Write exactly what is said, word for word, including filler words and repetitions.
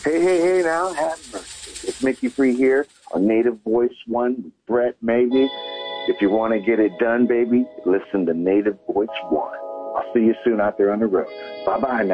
Hey, hey, hey, now, have mercy. It's Mickey Free here on Native Voice One, Brett, maybe. If you want to get it done, baby, listen to Native Voice One. I'll see you soon out there on the road. Bye-bye now.